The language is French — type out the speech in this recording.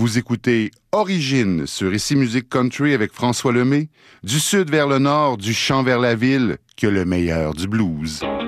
Vous écoutez Origine sur Ici Musique Country avec François Lemay. Du sud vers le nord, du chant vers la ville, que le meilleur du blues.